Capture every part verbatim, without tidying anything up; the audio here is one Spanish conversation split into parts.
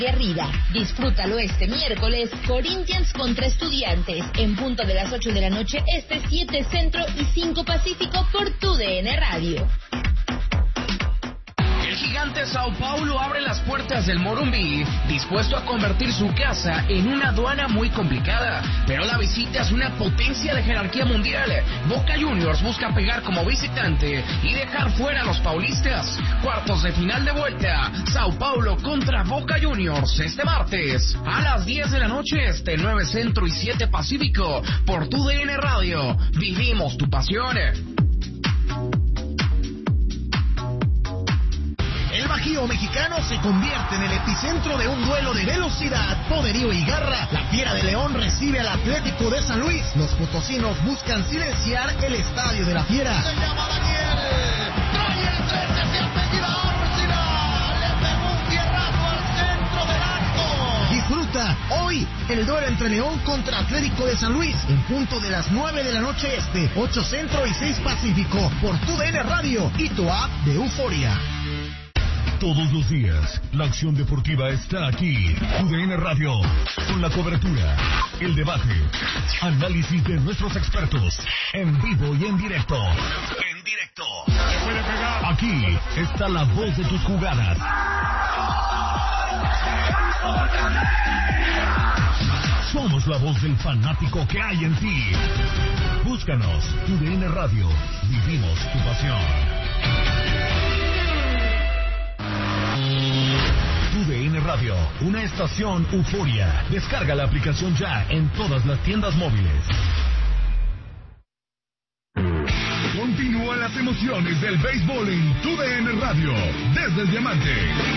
Y arriba, disfrútalo este miércoles, Corinthians contra Estudiantes, en punto de las ocho de la noche este, siete Centro y cinco Pacífico por tu D N Radio. El gigante Sao Paulo abre las puertas del Morumbi, dispuesto a convertir su casa en una aduana muy complicada, pero la visita es una potencia de jerarquía mundial. Boca Juniors busca pegar como visitante y dejar fuera a los paulistas. Cuartos de final de vuelta, Sao Paulo contra Boca Juniors este martes a las diez de la noche este, nueve Centro y siete Pacífico por tu D N Radio. Vivimos tu pasión. El Bajío mexicano se convierte en el epicentro de un duelo de velocidad, poderío y garra. La Fiera de León recibe al Atlético de San Luis. Los potosinos buscan silenciar el estadio de la Fiera. Se llama Daniel. Trae el trece, se apellida Arcila. Le pegó un fierrazo al centro del arco. Disfruta hoy el duelo entre León contra Atlético de San Luis en punto de las nueve de la noche este, ocho Centro y seis Pacífico por tu D N Radio y tu app de Euforia. Todos los días, la acción deportiva está aquí. U D N Radio, con la cobertura, el debate, análisis de nuestros expertos, en vivo y en directo. En directo. Aquí está la voz de tus jugadas. Somos la voz del fanático que hay en ti. Búscanos, U D N Radio, vivimos tu pasión. U D N Radio, una estación Euforia. Descarga la aplicación ya en todas las tiendas móviles. Continúan las emociones del béisbol en tu D N Radio, desde el Diamante.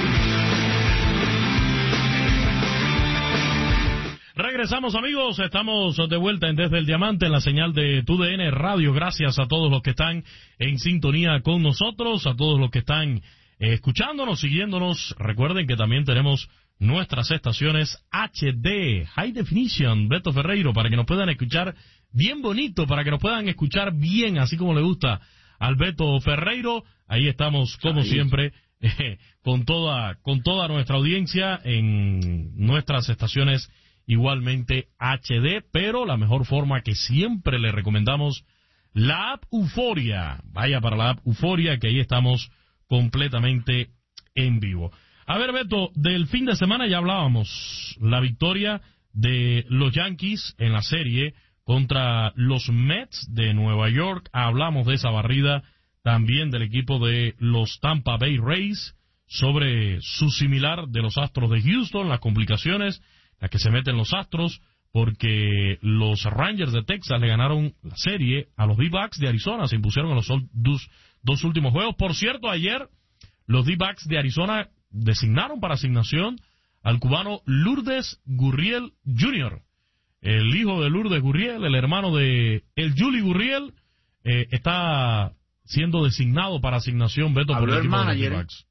Regresamos, amigos, estamos de vuelta en Desde el Diamante en la señal de tu D N Radio. Gracias a todos los que están en sintonía con nosotros, a todos los que están eh, escuchándonos, siguiéndonos. Recuerden que también tenemos nuestras estaciones H D, High Definition, Beto Ferreiro, para que nos puedan escuchar bien bonito, para que nos puedan escuchar bien, así como le gusta al Beto Ferreiro. Ahí estamos, como Ahí. siempre, eh, con toda con toda nuestra audiencia en nuestras estaciones igualmente H D, pero la mejor forma que siempre le recomendamos, la app Euforia. Vaya para la app Euforia, que ahí estamos completamente en vivo. A ver, Beto, del fin de semana ya hablábamos, la victoria de los Yankees en la serie contra los Mets de Nueva York. Hablamos de esa barrida también del equipo de los Tampa Bay Rays sobre su similar de los Astros de Houston, las complicaciones las que se meten los Astros, porque los Rangers de Texas le ganaron la serie a los D-Backs de Arizona, se impusieron en los dos, dos últimos juegos. Por cierto, ayer los D-Backs de Arizona designaron para asignación al cubano Lourdes Gurriel junior, el hijo de Lourdes Gurriel, el hermano de el Juli Gurriel, eh, está siendo designado para asignación, Beto, por el equipo de los D-Backs.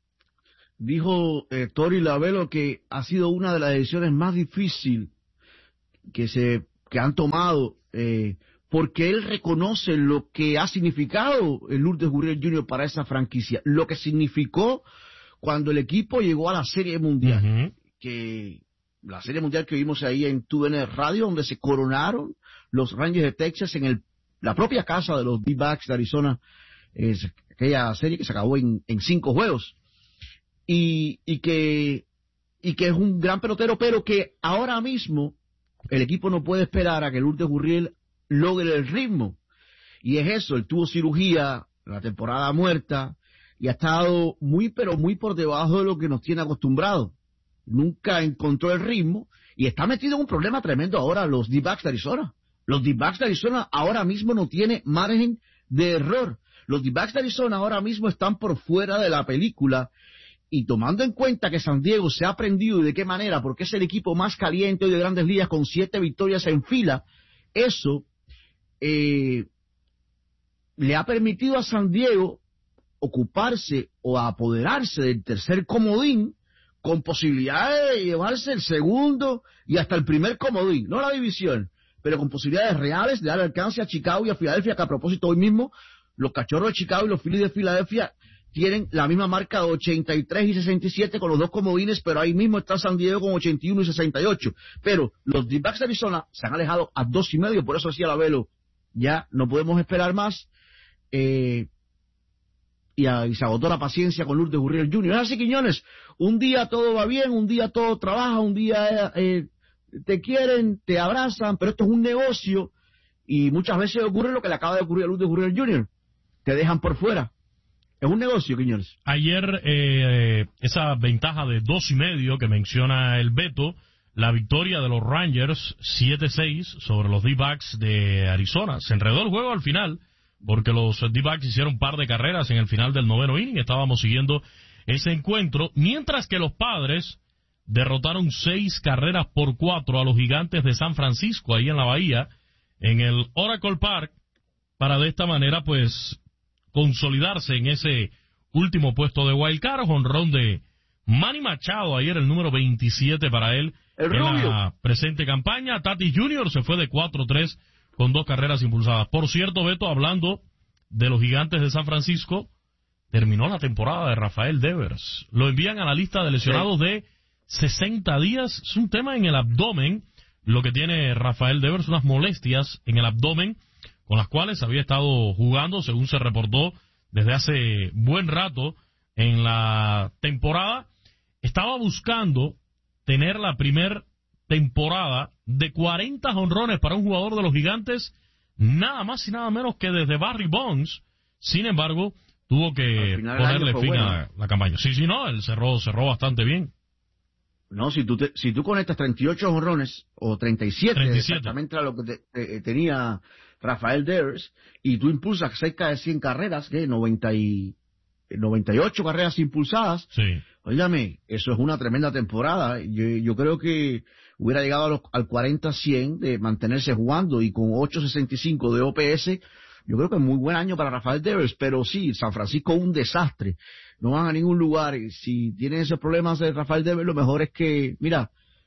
Dijo eh, Tori Lavelo que ha sido una de las decisiones más difíciles que se que han tomado, eh, porque él reconoce lo que ha significado el Lourdes Gurriel junior para esa franquicia, lo que significó cuando el equipo llegó a la Serie Mundial, uh-huh. que la Serie Mundial que vimos ahí en tu D N Radio, donde se coronaron los Rangers de Texas en el la propia casa de los D-Backs de Arizona, eh, aquella serie que se acabó en, en cinco juegos. Y, y que y que es un gran pelotero, pero que ahora mismo el equipo no puede esperar a que Lourdes Gurriel logre el ritmo. Y es eso, él tuvo cirugía, la temporada muerta, y ha estado muy, pero muy por debajo de lo que nos tiene acostumbrado. Nunca encontró el ritmo, y está metido en un problema tremendo ahora los D-Backs de Arizona. Los D-Backs de Arizona ahora mismo no tiene margen de error. Los D-Backs de Arizona ahora mismo están por fuera de la película. Y tomando en cuenta que San Diego se ha aprendido y de qué manera, porque es el equipo más caliente hoy de Grandes Ligas con siete victorias en fila, eso eh, le ha permitido a San Diego ocuparse o apoderarse del tercer comodín con posibilidades de llevarse el segundo y hasta el primer comodín, no la división, pero con posibilidades reales de dar alcance a Chicago y a Filadelfia, que a propósito hoy mismo los Cachorros de Chicago y los Phillies de Filadelfia tienen la misma marca de ochenta y tres y sesenta y siete con los dos comodines, pero ahí mismo está San Diego con ochenta y uno y sesenta y ocho. Pero los D-backs de Arizona se han alejado a dos y medio, por eso decía la Velo, ya no podemos esperar más. Eh, y, a, y se agotó la paciencia con Lourdes Gurriel junior Así, Quiñones, un día todo va bien, un día todo trabaja, un día eh, te quieren, te abrazan, pero esto es un negocio y muchas veces ocurre lo que le acaba de ocurrir a Lourdes Gurriel junior Te dejan por fuera. Es un negocio, Quiñones. Ayer, eh, esa ventaja de dos y medio que menciona el Beto, la victoria de los Rangers siete seis sobre los D-backs de Arizona. Se enredó el juego al final, porque los D-backs hicieron un par de carreras en el final del noveno inning. Estábamos siguiendo ese encuentro, mientras que los Padres derrotaron seis carreras por cuatro a los Gigantes de San Francisco, ahí en la Bahía, en el Oracle Park, para de esta manera, pues, consolidarse en ese último puesto de wild card. Jonrón de Manny Machado ayer, el número veintisiete para él el en rubio. La presente campaña. Tatis junior se fue de cuatro tres con dos carreras impulsadas. Por cierto, Beto, hablando de los Gigantes de San Francisco, terminó la temporada de Rafael Devers. Lo envían a la lista de lesionados sí. de sesenta días. Es un tema en el abdomen, lo que tiene Rafael Devers, unas molestias en el abdomen, con las cuales había estado jugando, según se reportó desde hace buen rato en la temporada. Estaba buscando tener la primer temporada de cuarenta jonrones para un jugador de los Gigantes, nada más y nada menos que desde Barry Bonds. Sin embargo, tuvo que ponerle fin bueno. a la campaña. Sí, sí, no, él cerró, cerró bastante bien. No, si tú, te, si tú conectas treinta y ocho jonrones, o treinta y siete, treinta y siete. Exactamente era lo que te, te, tenía Rafael Devers, y tú impulsas cerca de cien carreras, ¿qué? noventa y, noventa y ocho carreras impulsadas. Sí. Óigame, eso es una tremenda temporada. Yo, yo creo que hubiera llegado a los, al cuarenta cien de mantenerse jugando, y con ocho sesenta y cinco de O P S, yo creo que es muy buen año para Rafael Devers. Pero sí, San Francisco un desastre. No van a ningún lugar. Y si tienen esos problemas de Rafael Devers, lo mejor es que, mira,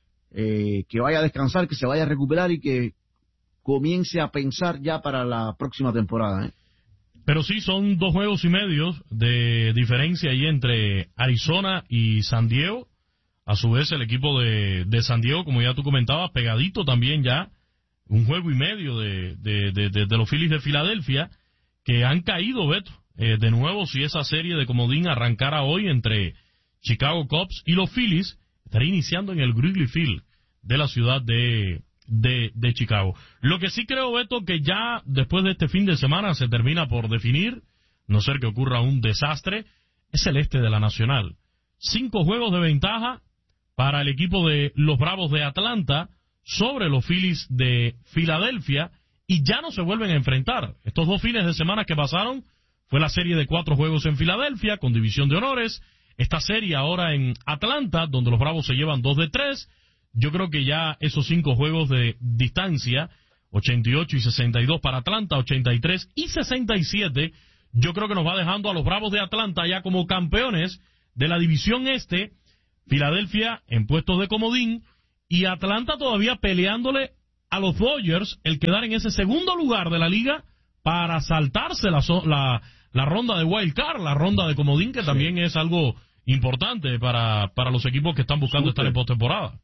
eh, que vaya a descansar, que se vaya a recuperar y que comience a pensar ya para la próxima temporada, ¿eh? Pero sí, son dos juegos y medio de diferencia ahí entre Arizona y San Diego. A su vez, el equipo de, de San Diego, como ya tú comentabas, pegadito también ya, un juego y medio de, de, de, de, de los Phillies de Filadelfia, que han caído, Beto. Eh, de nuevo, si esa serie de comodín arrancara hoy entre Chicago Cubs y los Phillies, estaría iniciando en el Wrigley Field de la ciudad de, de, de Chicago. Lo que sí creo, Beto, que ya después de este fin de semana se termina por definir, no ser que ocurra un desastre, es el este de la Nacional. Cinco juegos de ventaja para el equipo de los Bravos de Atlanta sobre los Phillies de Filadelfia, y ya no se vuelven a enfrentar. Estos dos fines de semana que pasaron fue la serie de cuatro juegos en Filadelfia, con división de honores. Esta serie ahora en Atlanta, donde los Bravos se llevan dos de tres. Yo creo que ya esos cinco juegos de distancia, ochenta y ocho y sesenta y dos para Atlanta, ochenta y tres y sesenta y siete, yo creo que nos va dejando a los Bravos de Atlanta ya como campeones de la división este, Filadelfia en puestos de comodín, y Atlanta todavía peleándole a los Dodgers el quedar en ese segundo lugar de la liga para saltarse la, la, la ronda de wild card, la ronda de comodín, que sí. también es algo importante para, para los equipos que están buscando Super. estar en postemporada.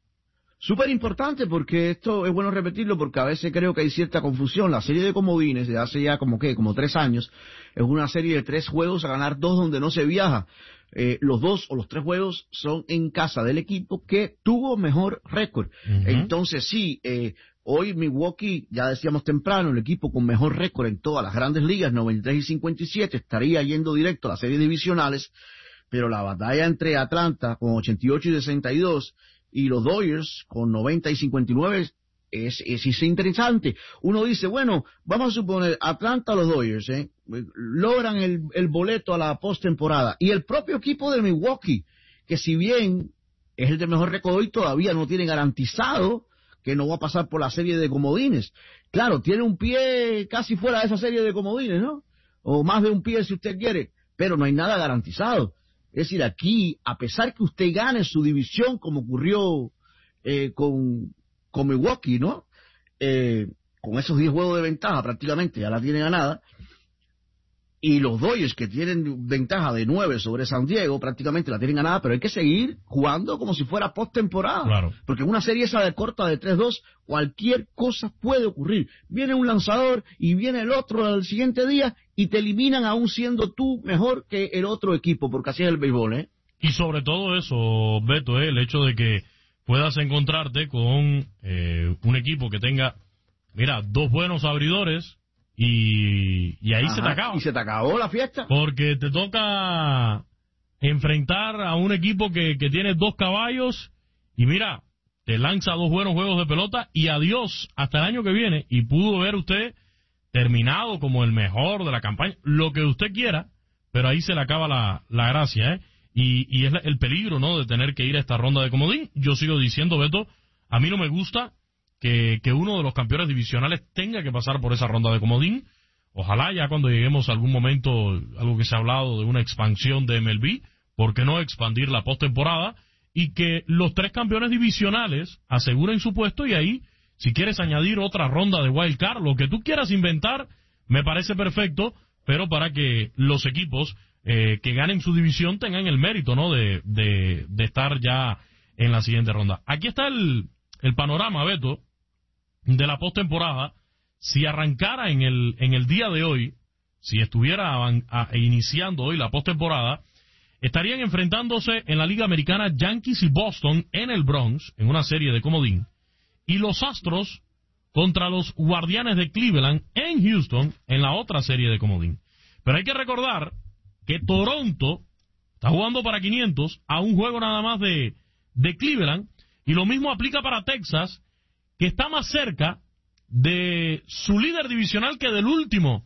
Súper importante, porque esto es bueno repetirlo, porque a veces creo que hay cierta confusión. La serie de comodines de hace ya como que como tres años es una serie de tres juegos a ganar dos donde no se viaja. Eh, los dos o los tres juegos son en casa del equipo que tuvo mejor récord. Uh-huh. Entonces sí, eh, hoy Milwaukee, ya decíamos temprano, el equipo con mejor récord en todas las grandes ligas, noventa y tres y cincuenta y siete, estaría yendo directo a las series divisionales, pero la batalla entre Atlanta con ochenta y ocho y sesenta y dos y los Dodgers con noventa y cincuenta y nueve es, es, es interesante. Uno dice, bueno, vamos a suponer Atlanta o los Dodgers, ¿eh? logran el, el boleto a la postemporada, y el propio equipo de Milwaukee, que si bien es el de mejor récord hoy, todavía no tiene garantizado que no va a pasar por la serie de comodines. Claro, tiene un pie casi fuera de esa serie de comodines, ¿no? O más de un pie si usted quiere, pero no hay nada garantizado. Es decir, aquí, a pesar que usted gane su división, como ocurrió eh, con, con Milwaukee, ¿no? Eh, con esos diez juegos de ventaja prácticamente, ya la tiene ganada. y los Dodgers, que tienen ventaja de nueve sobre San Diego, prácticamente la tienen ganada, pero hay que seguir jugando como si fuera postemporada. Claro. Porque en una serie esa de corta de tres dos, cualquier cosa puede ocurrir. Viene un lanzador y viene el otro al siguiente día y te eliminan aún siendo tú mejor que el otro equipo, porque así es el béisbol, ¿eh? Y sobre todo eso, Beto, ¿eh? El hecho de que puedas encontrarte con eh, un equipo que tenga, mira, dos buenos abridores, Y, y ahí Ajá, se te acaba. Y se te acabó la fiesta. Porque te toca enfrentar a un equipo que, que tiene dos caballos y mira, te lanza dos buenos juegos de pelota y adiós hasta el año que viene. Y pudo ver usted terminado como el mejor de la campaña, lo que usted quiera, pero ahí se le acaba la, la gracia, ¿eh? Y, y es el peligro, ¿no?, de tener que ir a esta ronda de comodín. Yo sigo diciendo, Beto, a mí no me gusta Que, que uno de los campeones divisionales tenga que pasar por esa ronda de comodín. Ojalá ya cuando lleguemos a algún momento, algo que se ha hablado de una expansión de M L B, ¿por qué no expandir la postemporada? Y que los tres campeones divisionales aseguren su puesto y ahí, si quieres añadir otra ronda de wild card, lo que tú quieras inventar, me parece perfecto, pero para que los equipos eh, que ganen su división tengan el mérito, ¿no?, de, de, de estar ya en la siguiente ronda. Aquí está el, el panorama, Beto, de la postemporada. Si arrancara en el en el día de hoy, si estuviera a, a, iniciando hoy la postemporada, estarían enfrentándose en la Liga Americana Yankees y Boston en el Bronx, en una serie de comodín, y los Astros contra los Guardianes de Cleveland en Houston en la otra serie de comodín. Pero hay que recordar que Toronto está jugando para quinientos a un juego nada más de, de Cleveland, y lo mismo aplica para Texas, que está más cerca de su líder divisional que del último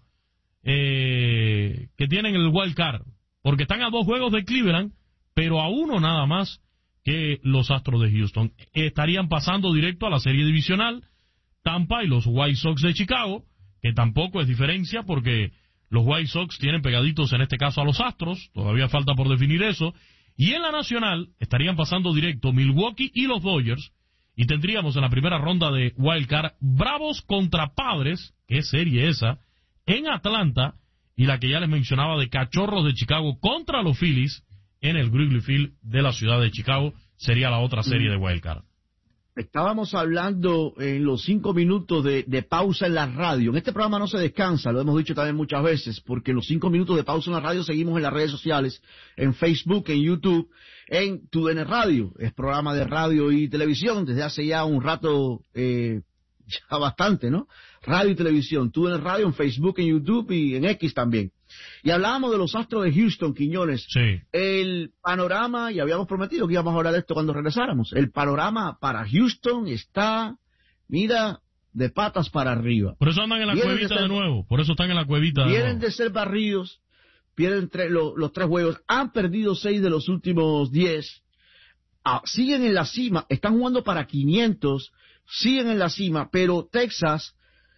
eh, que tienen el wild card, porque están a dos juegos de Cleveland, pero a uno nada más que los Astros de Houston. Estarían pasando directo a la serie divisional Tampa y los White Sox de Chicago, que tampoco es diferencia porque los White Sox tienen pegaditos en este caso a los Astros, todavía falta por definir eso, y en la nacional estarían pasando directo Milwaukee y los Dodgers. Y tendríamos en la primera ronda de Wild Card Bravos contra Padres, qué serie esa, en Atlanta, y la que ya les mencionaba de Cachorros de Chicago contra los Phillies en el Wrigley Field de la ciudad de Chicago, sería la otra serie de Wild Card. Estábamos hablando en los cinco minutos de, de pausa en la radio. En este programa no se descansa, lo hemos dicho también muchas veces, porque en los cinco minutos de pausa en la radio seguimos en las redes sociales, en Facebook, en YouTube, en Tu D N Radio. Es programa de radio y televisión desde hace ya un rato, eh, ya bastante, ¿no? Radio y televisión, Tu D N Radio en Facebook, en YouTube y en X también. Y hablábamos de los Astros de Houston, Quiñones. Sí. El panorama, y habíamos prometido que íbamos a hablar de esto cuando regresáramos, el panorama para Houston está, mira, de patas para arriba. Por eso andan en la vienen cuevita de, ser, de nuevo, por eso están en la cuevita de Vienen nuevo. de ser barridos, pierden tre lo, los tres juegos, han perdido seis de los últimos diez, ah, siguen en la cima, están jugando para quinientos, siguen en la cima, pero Texas...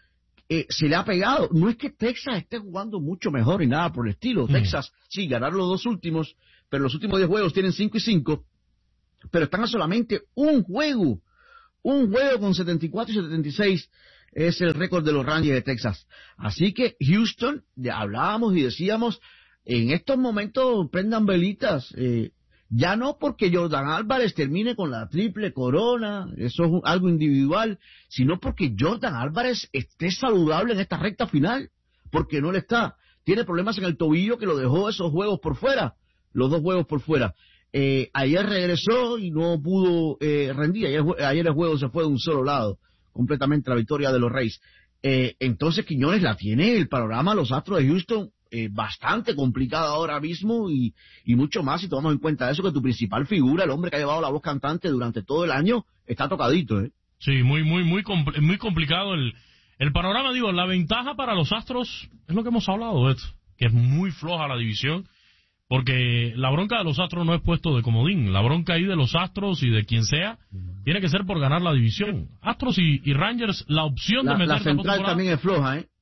Eh, se le ha pegado. No es que Texas esté jugando mucho mejor y nada por el estilo. Mm. Texas, sí, ganaron los dos últimos, pero los últimos diez juegos tienen cinco y cinco, pero están a solamente un juego. Un juego con setenta y cuatro y setenta y seis es el récord de los Rangers de Texas. Así que Houston, ya hablábamos y decíamos, en estos momentos prendan velitas. Eh, ya no porque Jordan Álvarez termine con la triple corona, eso es algo individual, sino porque Jordan Álvarez esté saludable en esta recta final, porque no le está. Tiene problemas en el tobillo que lo dejó esos juegos por fuera, los dos juegos por fuera. Eh, ayer regresó y no pudo eh, rendir, ayer, ayer el juego se fue de un solo lado, completamente la victoria de los Rays. Eh, entonces Quiñones la tiene el panorama, los Astros de Houston, Eh, bastante complicado ahora mismo y, y mucho más si tomamos en cuenta eso, que tu principal figura, el hombre que ha llevado la voz cantante durante todo el año, está tocadito, ¿eh? Sí, muy muy muy compl muy complicado el, el panorama. Digo, la ventaja para los Astros es lo que hemos hablado, esto, que es muy floja la división, porque la bronca de los Astros no es puesto de comodín, la bronca ahí de los Astros y de quien sea, tiene que ser por ganar la división. Astros y, y Rangers, la opción la, de meter la central también es floja, ¿eh?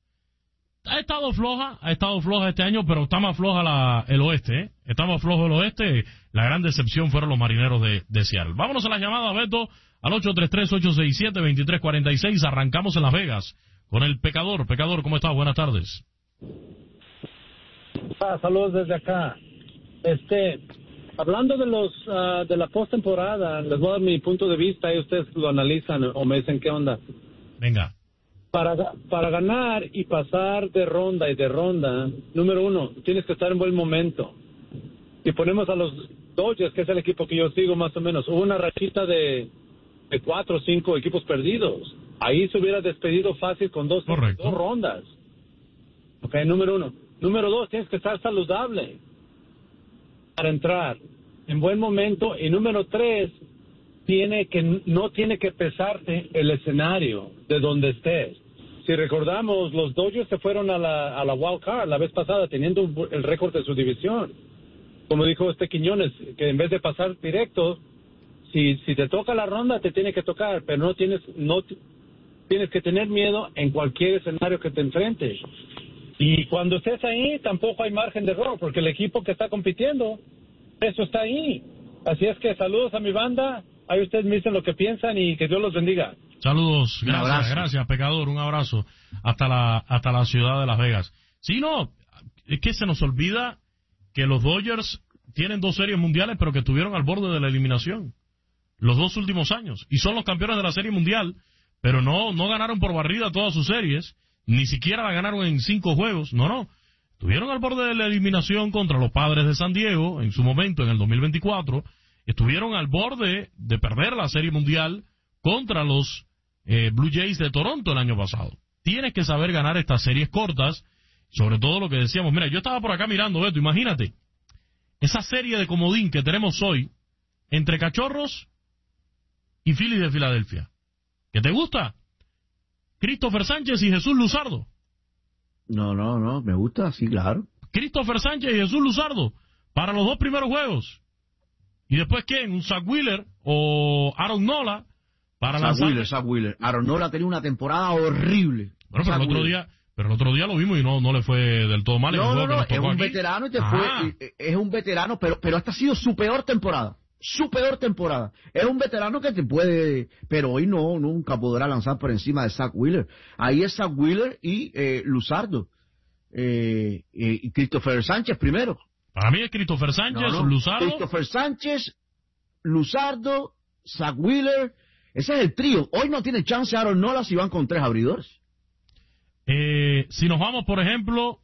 Ha estado floja, ha estado floja este año, pero está más floja la, el oeste, ¿eh? Está más flojo el oeste. La gran decepción fueron los Marineros de, de Seattle. Vámonos a las llamadas, Beto, al ocho tres tres, ocho seis siete, dos tres cuatro seis. Arrancamos en Las Vegas con el Pecador. Pecador, ¿cómo estás? Buenas tardes. Ah, saludos desde acá. Este, hablando de los uh, de la postemporada, les voy a dar mi punto de vista y ustedes lo analizan o me dicen qué onda. Venga. Para, para ganar y pasar de ronda y de ronda, número uno, tienes que estar en buen momento. Si ponemos a los Dodgers, que es el equipo que yo sigo más o menos, hubo una rachita de, de cuatro o cinco equipos perdidos. Ahí se hubiera despedido fácil con dos, dos rondas. Ok, número uno. Número dos, tienes que estar saludable para entrar en buen momento. Y número tres, tiene que no tiene que pesarte el escenario de donde estés. Si recordamos, los Dodgers se fueron a la, a la wild card la vez pasada teniendo el récord de su división. Como dijo este Quiñones, que en vez de pasar directo, si si te toca la ronda, te tiene que tocar, pero no tienes no tienes que tener miedo en cualquier escenario que te enfrentes. Y cuando estés ahí, tampoco hay margen de error, porque el equipo que está compitiendo, eso está ahí. Así es que saludos a mi banda, ahí ustedes me dicen lo que piensan y que Dios los bendiga. Saludos, gracias, gracias, pecador, un abrazo hasta la hasta la ciudad de Las Vegas. Sí, no, es que se nos olvida que los Dodgers tienen dos series mundiales, pero que estuvieron al borde de la eliminación los dos últimos años, y son los campeones de la Serie Mundial, pero no no ganaron por barrida todas sus series, ni siquiera la ganaron en cinco juegos, no, no, estuvieron al borde de la eliminación contra los Padres de San Diego, en su momento, en el dos mil veinticuatro, estuvieron al borde de perder la Serie Mundial contra los eh, Blue Jays de Toronto el año pasado. Tienes que saber ganar estas series cortas, sobre todo lo que decíamos. Mira, yo estaba por acá mirando, Beto, imagínate, esa serie de comodín que tenemos hoy entre Cachorros y Phillies de Filadelfia. ¿Qué te gusta? Christopher Sánchez y Jesús Luzardo. No, no, no, me gusta, sí, claro. Christopher Sánchez y Jesús Luzardo para los dos primeros juegos. ¿Y después quién? ¿Un Zach Wheeler o Aaron Nola? Para Zach lanzar... Wheeler, Zach Wheeler. Aaron Nola tenía una temporada horrible. Bueno, pero el otro día, pero el otro día lo vimos y no, no le fue del todo mal. No, no, no, es un aquí. veterano y te fue, es un veterano, pero, pero esta ha sido su peor temporada. Su peor temporada. Es un veterano que te puede, pero hoy no, nunca podrá lanzar por encima de Zach Wheeler. Ahí es Zach Wheeler y eh, Luzardo. Eh, eh, y Christopher Sánchez primero. Para mí es Christopher Sánchez, no, no. Luzardo. Christopher Sánchez, Luzardo, Zach Wheeler. Ese es el trío. Hoy no tiene chance Aaron Nola si van con tres abridores. Eh, si nos vamos, por ejemplo,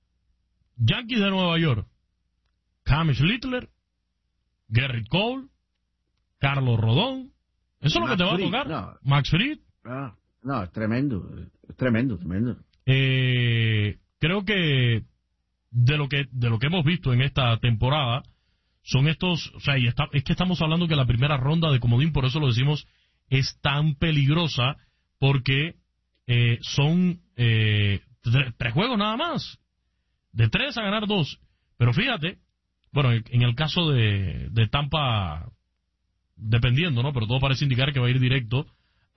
Yankees de Nueva York, Cam Schlittler, Gerrit Cole, Carlos Rodón. Eso es lo que te va a tocar. No. Max Fried. No, no, es tremendo. Es tremendo, tremendo. Eh, creo que de lo que de lo que hemos visto en esta temporada son estos, o sea, y está, es que estamos hablando que la primera ronda de comodín, por eso lo decimos, es tan peligrosa, porque eh, son eh, tre- tres juegos nada más, de tres a ganar dos. Pero fíjate, bueno, en el caso de, de Tampa, dependiendo, ¿no? Pero todo parece indicar que va a ir directo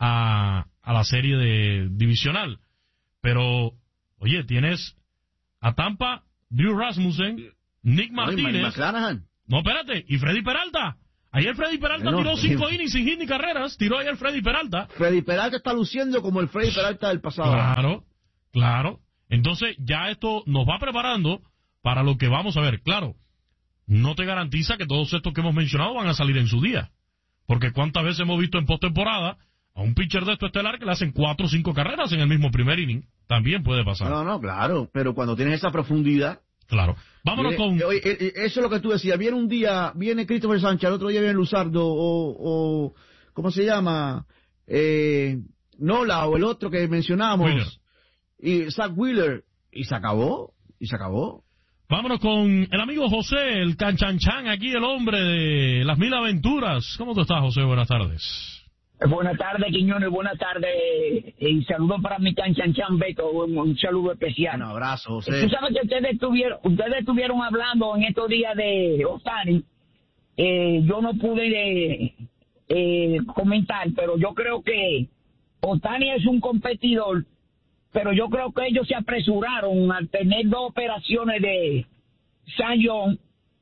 a, a la serie de divisional. Pero, oye, tienes a Tampa, Drew Rasmussen, Nick Martínez. No, espérate, y Freddy Peralta. Ayer Freddy Peralta bueno, tiró cinco innings sin hit ni carreras. Tiró ayer Freddy Peralta. Freddy Peralta está luciendo como el Freddy Peralta del pasado. Claro, claro. Entonces ya esto nos va preparando para lo que vamos a ver. Claro, no te garantiza que todos estos que hemos mencionado van a salir en su día. Porque cuántas veces hemos visto en postemporada a un pitcher de esto estelar que le hacen cuatro o cinco carreras en el mismo primer inning. También puede pasar. No, no, claro. Pero cuando tienes esa profundidad... Claro. Vámonos viene, con... Eso es lo que tú decías. Viene un día, viene Christopher Sánchez, el otro día viene Luzardo, o, o ¿cómo se llama? Eh, Nola, o el otro que mencionamos. Wheeler. Y Zach Wheeler. Y se acabó. Y se acabó. Vámonos con el amigo José, el canchanchan, aquí el hombre de las mil aventuras. ¿Cómo tú estás, José? Buenas tardes. Buenas tardes, Quiñones, buenas tardes, y saludos para mi canchanchan Beto, un, un saludo especial. Un abrazo, José. Tú sabes que ustedes estuvieron, ustedes estuvieron hablando en estos días de Ohtani, eh, yo no pude eh, comentar, pero yo creo que Ohtani es un competidor, pero yo creo que ellos se apresuraron al tener dos operaciones de Cy Young,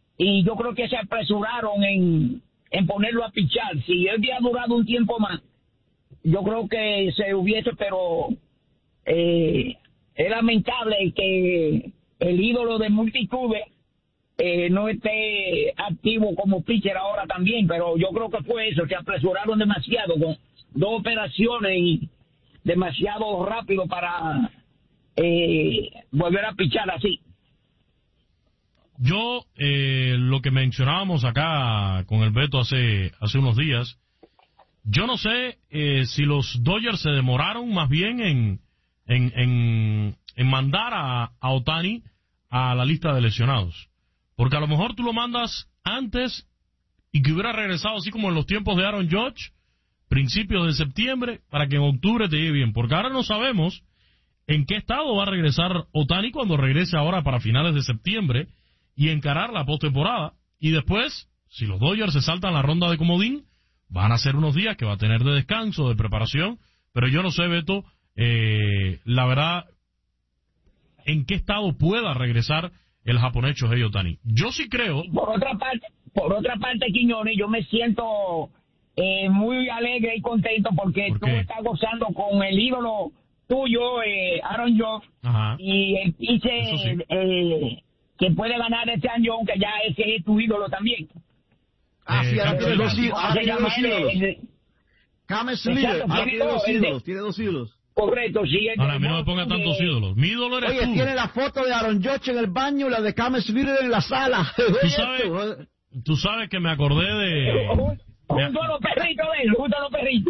y yo creo que se apresuraron en... en ponerlo a pichar. Si él hubiera durado un tiempo más, yo creo que se hubiese, pero eh, es lamentable que el ídolo de multitudes eh, no esté activo como pitcher ahora también, pero yo creo que fue eso, se apresuraron demasiado con dos operaciones y demasiado rápido para eh, volver a pichar así. Yo, eh, lo que mencionábamos acá con el Beto hace, hace unos días, yo no sé eh, si los Dodgers se demoraron más bien en, en, en, en mandar a, a Ohtani a la lista de lesionados. Porque a lo mejor tú lo mandas antes y que hubiera regresado así como en los tiempos de Aaron Judge, principios de septiembre, para que en octubre te llegue bien. Porque ahora no sabemos en qué estado va a regresar Ohtani cuando regrese ahora para finales de septiembre y encarar la postemporada. Y después, si los Dodgers se saltan la ronda de comodín, van a ser unos días que va a tener de descanso, de preparación. Pero yo no sé, Beto, eh, la verdad, en qué estado pueda regresar el japonés Shohei Ohtani. Yo sí creo... Por otra parte, por otra parte, Quiñones, yo me siento eh, muy alegre y contento porque ¿Por tú qué? estás gozando con el ídolo tuyo, eh, Aaron Judge, Ajá. y el pitcher Eso sí. eh, que puede ganar este año, aunque ya ese es tu ídolo también. Ah, sí, Eh, ahora tiene dos ídolos. Ahora Se tiene llama dos él, ídolos. eh, James Exacto, Sliter, ahora tiene tiene dos, dos el de- ídolos, tiene dos ídolos. correcto, sí. el Ahora, de a mí no me ponga Boston, tantos eh, ídolos. Mi ídolo eres Oye, tú. tiene la foto de Aaron Judge en el baño y la de James Sliter en la sala. ¿Tú sabes, tú sabes que me acordé de... Junto a los perritos de él, junto a los perritos.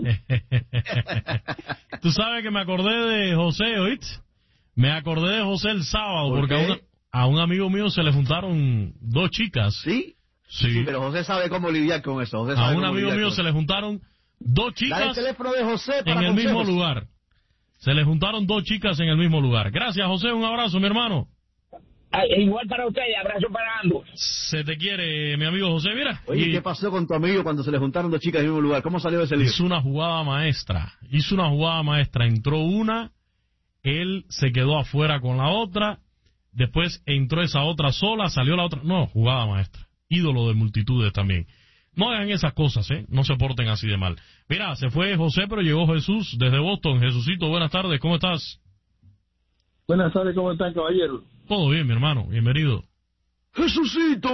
Tú sabes que me acordé de José, ¿oíste? Me acordé de José el sábado, ¿Por porque a, qué? una- a un amigo mío se le juntaron dos chicas. ¿Sí? Sí. Sí, pero José sabe cómo lidiar con eso. José A sabe un cómo amigo lidiar mío con se eso. le juntaron dos Dale el chicas teléfono de José en para el mismo consejos. lugar. Se le juntaron dos chicas en el mismo lugar. Gracias, José. Un abrazo, mi hermano. Ay, igual para ustedes, abrazo para ambos. Se te quiere, mi amigo José. Mira, Oye, y ¿qué pasó con tu amigo cuando se le juntaron dos chicas en el mismo lugar? ¿Cómo salió ese lío? hizo una jugada maestra. Hizo una jugada maestra. Entró una, él se quedó afuera con la otra. Después entró esa otra sola, salió la otra. No, jugada maestra. Ídolo de multitudes también. No hagan esas cosas, ¿eh? No se porten así de mal. Mira, se fue José, pero llegó Jesús desde Boston. Jesucito, buenas tardes, ¿cómo estás? Buenas tardes, ¿cómo están, caballeros? Todo bien, mi hermano, bienvenido. ¡Jesucito!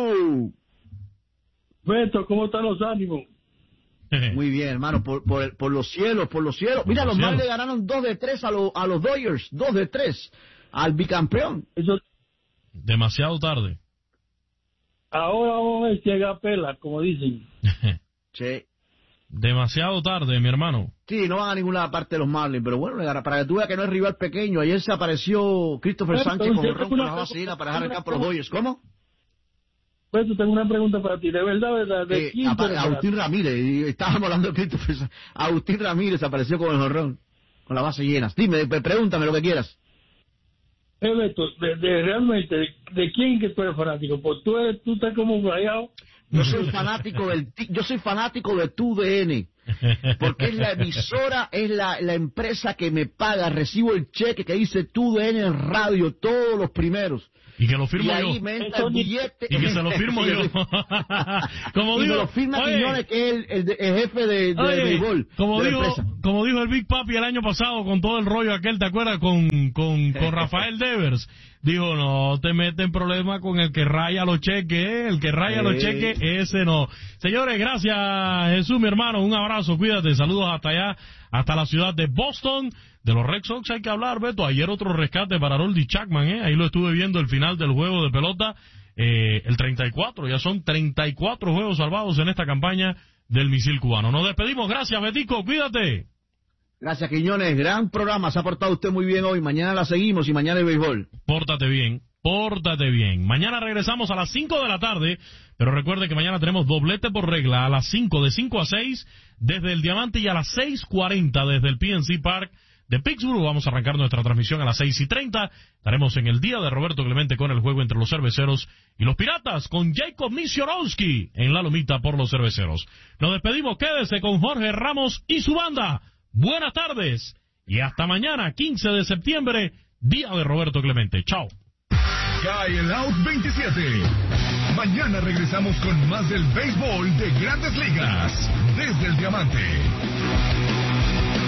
Beto, ¿cómo están los ánimos? Muy bien, hermano, por, por, el- por los cielos, por los cielos. Mira, los los Marlins cielos. le ganaron dos de tres a, los a los Dodgers, dos de tres al bicampeón. Eso, Demasiado tarde. ahora vamos a ver si haga pela, como dicen. Sí. Demasiado tarde, mi hermano. Sí, no van a ninguna parte de los Marlins, pero bueno, le gana- para que tú veas que no es rival pequeño. Ayer se apareció Christopher Pero, Sánchez pero, con yo un ron tengo con una la base llena para dejar el pregunta, campo a los Dodgers. ¿Cómo? Beto, tengo una pregunta para ti, de verdad, verdad, de Eh, quién apa- tú eres, Agustín Ramírez, y estábamos hablando de Christopher Sánchez. Agustín Ramírez apareció con el jorrón, con la base llena. Dime, pe- pregúntame lo que quieras. Eh, Beto, de, de realmente, de, de quién que tú eres fanático? Pues tú eres, tú estás como rayado. Yo soy fanático del ti- yo soy fanático de tu D N, porque es la emisora, es la, la empresa que me paga, recibo el cheque que dice tu D N en radio, todos los primeros. Y que lo Y firmo ahí yo. me entra Eso el ni- billete. Y que se lo firmo Sí, yo. sí. Como Y me digo, lo firma oye, Quiñones, que es el, el de- el jefe de, de Oye, béisbol como de la dijo, empresa. como dijo el Big Papi el año pasado con todo el rollo aquel, ¿te acuerdas? Con, con, con Rafael Devers. Dijo, no te metes en problema con el que raya los cheques, ¿eh? El que raya los Sí. cheques, ese no. Señores, gracias Jesús, mi hermano, un abrazo, cuídate, saludos hasta allá, hasta la ciudad de Boston. De los Red Sox hay que hablar, Beto. Ayer otro rescate para Aroldis Chapman, ¿eh? Ahí lo estuve viendo el final del juego de pelota, eh, el treinta y cuatro, ya son treinta y cuatro juegos salvados en esta campaña del misil cubano. Nos despedimos, gracias Betico, cuídate. Gracias, Quiñones, gran programa, se ha portado usted muy bien hoy. Mañana la seguimos y mañana el béisbol. Pórtate bien, pórtate bien. Mañana regresamos a las cinco de la tarde, pero recuerde que mañana tenemos doblete por regla a las cinco, de cinco a seis desde el Diamante, y a las seis cuarenta desde el P N C Park de Pittsburgh. Vamos a arrancar nuestra transmisión a las seis y treinta. Estaremos en el día de Roberto Clemente con el juego entre los Cerveceros y los Piratas, con Jacob Misionowski en la lomita por los Cerveceros. Nos despedimos, quédese con Jorge Ramos y su banda. Buenas tardes y hasta mañana, quince de septiembre, día de Roberto Clemente. Chao. Cae el Out veintisiete. Mañana regresamos con más del béisbol de Grandes Ligas desde el Diamante.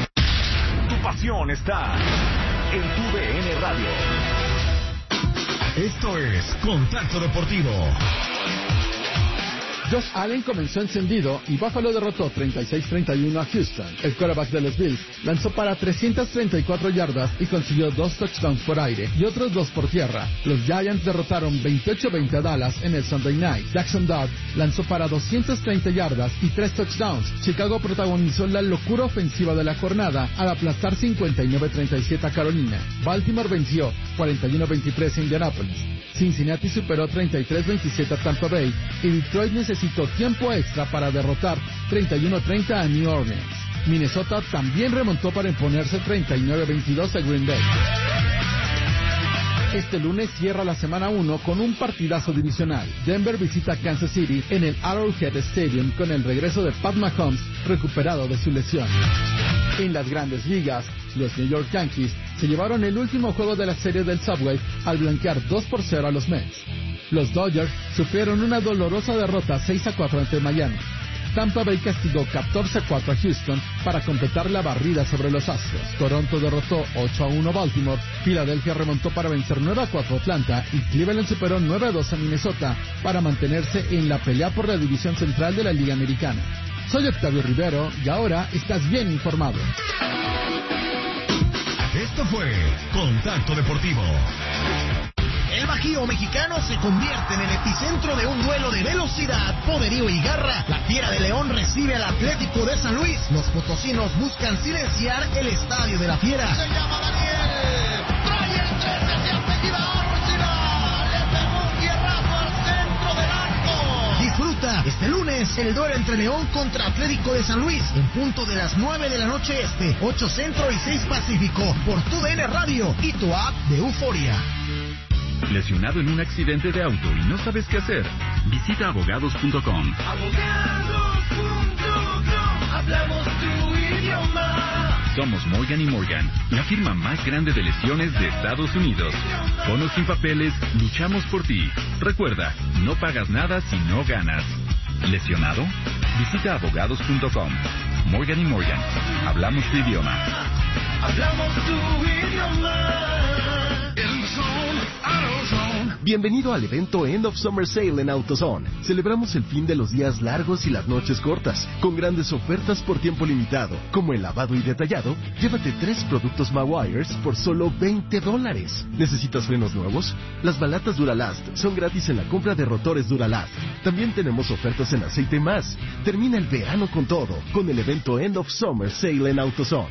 Tu pasión está en tu D N Radio. Esto es Contacto Deportivo. Josh Allen comenzó encendido y Buffalo derrotó treinta y seis a treinta y uno a Houston. El quarterback de los Bills lanzó para trescientas treinta y cuatro yardas y consiguió dos touchdowns por aire y otros dos por tierra. Los Giants derrotaron veintiocho a veinte a Dallas en el Sunday Night. Jackson Dart lanzó para doscientas treinta yardas y tres touchdowns. Chicago protagonizó la locura ofensiva de la jornada al aplastar cincuenta y nueve a treinta y siete a Carolina. Baltimore venció cuarenta y uno a veintitrés a Indianapolis. Cincinnati superó treinta y tres a veintisiete a Tampa Bay y Detroit necesitó tiempo extra para derrotar treinta y uno a treinta a New Orleans. Minnesota también remontó para imponerse treinta y nueve a veintidós a Green Bay. Este lunes cierra la semana uno con un partidazo divisional. Denver visita Kansas City en el Arrowhead Stadium con el regreso de Pat Mahomes recuperado de su lesión. En las grandes ligas, los New York Yankees se llevaron el último juego de la serie del Subway al blanquear dos por cero a los Mets. Los Dodgers sufrieron una dolorosa derrota seis a cuatro ante Miami. Tampa Bay castigó catorce a cuatro a Houston para completar la barrida sobre los Astros. Toronto derrotó ocho a uno a Baltimore, Filadelfia remontó para vencer nueve a cuatro a Atlanta y Cleveland superó nueve a dos a Minnesota para mantenerse en la pelea por la división central de la Liga Americana. Soy Octavio Rivero y ahora estás bien informado. Esto fue Contacto Deportivo. El Bajío mexicano se convierte en el epicentro de un duelo de velocidad, poderío y garra. La Fiera de León recibe al Atlético de San Luis. Los potosinos buscan silenciar el estadio de la Fiera. Se llama Daniel, trae el trece hacia apellidador, le pegó un tierrazo al centro del arco. Disfruta este lunes el duelo entre León contra Atlético de San Luis en punto de las nueve de la noche este, ocho centro y seis pacífico por tu D N Radio y tu app de Euforia. ¿Lesionado en un accidente de auto y no sabes qué hacer? Visita abogados punto com. abogados punto com, hablamos tu idioma. Somos Morgan y Morgan, la firma más grande de lesiones de Estados Unidos. Con o sin papeles, luchamos por ti. Recuerda, no pagas nada si no ganas. ¿Lesionado? Visita abogados punto com. Morgan y Morgan, hablamos tu idioma. Hablamos tu idioma. Bienvenido al evento End of Summer Sale en AutoZone. Celebramos el fin de los días largos y las noches cortas, con grandes ofertas por tiempo limitado, como el lavado y detallado. Llévate tres productos Mawires por solo veinte dólares. ¿Necesitas frenos nuevos? Las balatas Duralast son gratis en la compra de rotores Duralast. También tenemos ofertas en aceite más. Termina el verano con todo, con el evento End of Summer Sale en AutoZone.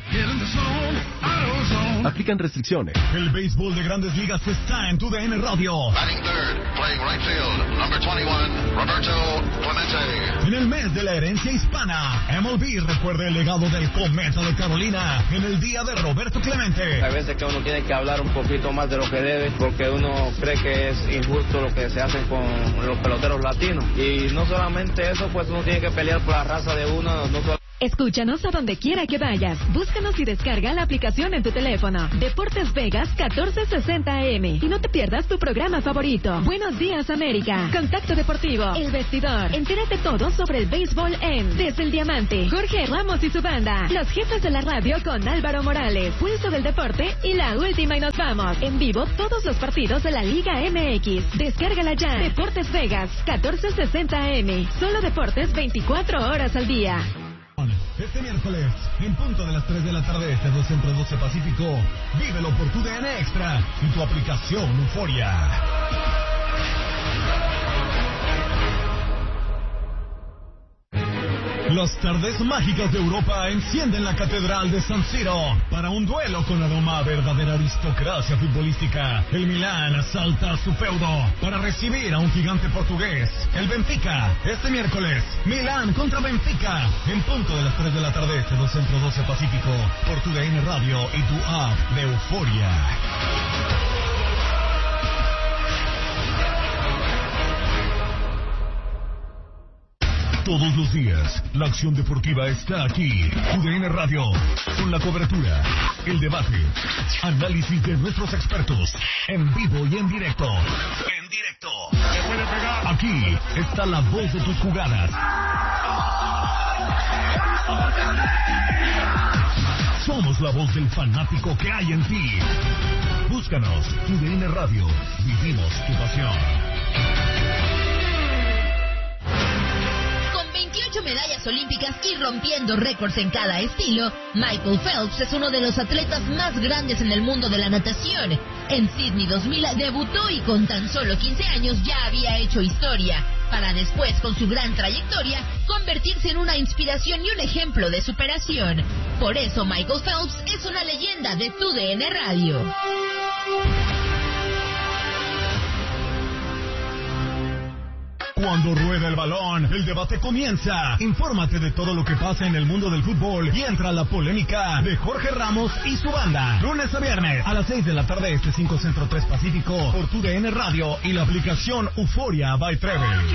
Aplican restricciones. El béisbol de Grandes Ligas está en tu D N Radio. Batting third, playing right field, number twenty-one, Roberto Clemente. En el mes de la herencia hispana, M L B recuerda el legado del Cometa de Carolina en el día de Roberto Clemente. Hay veces que uno tiene que hablar un poquito más de lo que debe, porque uno cree que es injusto lo que se hace con los peloteros latinos. Y no solamente eso, pues uno tiene que pelear por la raza de uno, no solo... Escúchanos a donde quiera que vayas. Búscanos y descarga la aplicación en tu teléfono. Deportes Vegas catorce sesenta A M. Y no te pierdas tu programa favorito. Buenos días, América. Contacto Deportivo. El Vestidor. Entérate todo sobre el béisbol en Desde el Diamante. Jorge Ramos y su banda. Los jefes de la radio con Álvaro Morales. Pulso del deporte y la última y nos vamos. En vivo todos los partidos de la Liga M X. Descárgala ya. Deportes Vegas catorce sesenta A M. Solo deportes veinticuatro horas al día. Este miércoles, en punto de las tres de la tarde, este dos Centro doce Pacífico, vívelo por tu D N Extra y tu aplicación Euforia. Las tardes mágicas de Europa encienden la Catedral de San Siro para un duelo con aroma a verdadera aristocracia futbolística. El Milán asalta a su feudo para recibir a un gigante portugués, el Benfica. Este miércoles, Milán contra Benfica, en punto de las tres de la tarde, este dos Centro doce Pacífico, por tu D N Radio y tu app de Euforia. Todos los días, la acción deportiva está aquí. U D N Radio, con la cobertura, el debate, análisis de nuestros expertos, en vivo y en directo. En directo. Se puede pegar. Aquí está la voz de tus jugadas. Somos la voz del fanático que hay en ti. Búscanos, Tu D N Radio. Vivimos tu pasión. veintiocho medallas olímpicas y rompiendo récords en cada estilo, Michael Phelps es uno de los atletas más grandes en el mundo de la natación. En Sydney dos mil debutó y con tan solo quince años ya había hecho historia, para después, con su gran trayectoria, convertirse en una inspiración y un ejemplo de superación. Por eso Michael Phelps es una leyenda de Tu D N Radio. Cuando rueda el balón, el debate comienza. Infórmate de todo lo que pasa en el mundo del fútbol y entra a la polémica de Jorge Ramos y su banda. Lunes a viernes a las seis de la tarde, este cinco Centro tres Pacífico, por Tu D N Radio y la aplicación Euforia by Treble.